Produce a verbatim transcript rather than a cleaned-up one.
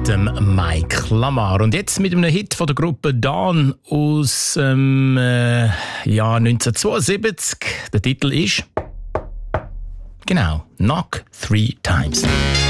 mit dem Mike Lamar. Und jetzt mit einem Hit von der Gruppe Dawn aus ähm, äh, ja, neunzehnhundertzweiundsiebzig. Der Titel ist genau Knock Three Times.